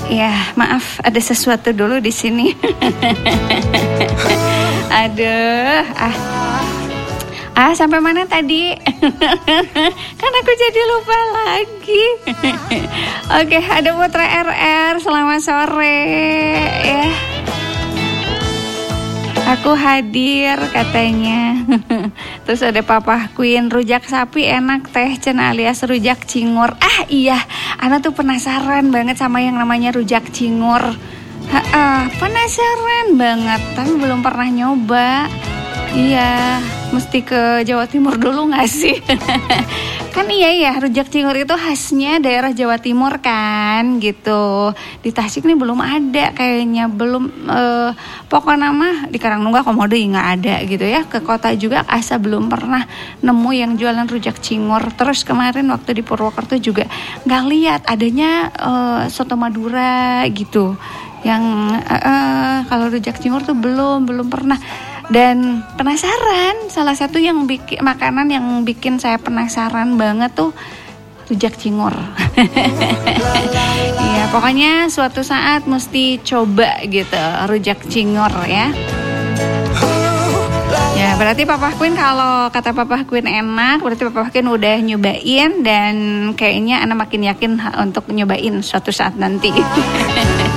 Ya, maaf, ada sesuatu dulu di sini. Aduh, sampai mana tadi? Kan aku jadi lupa lagi. Oke, ada Putra RR, selamat sore ya. Aku hadir katanya. Terus ada Papa Queen, rujak sapi enak teh cen alias rujak cingur. Iya, Ana tuh penasaran banget sama yang namanya rujak cingur. Penasaran banget, tapi belum pernah nyoba. Iya, mesti ke Jawa Timur dulu gak sih? Kan iya ya, rujak cingur itu khasnya daerah Jawa Timur kan gitu. Di Tasik nih belum ada kayaknya, belum pokoknya mah di Karangnunggah Komodo nggak ada gitu ya. Ke kota juga asa belum pernah nemu yang jualan rujak cingur. Terus kemarin waktu di Purwokerto juga nggak lihat adanya soto Madura gitu. Yang kalau rujak cingur tuh belum pernah. Dan penasaran, salah satu yang bikin makanan yang bikin saya penasaran banget tuh rujak cingur. Iya, pokoknya suatu saat mesti coba gitu rujak cingur ya. Ya, berarti Papa Queen, kalau kata Papa Queen enak, berarti Papa Queen udah nyobain dan kayaknya Ana makin yakin untuk nyobain suatu saat nanti.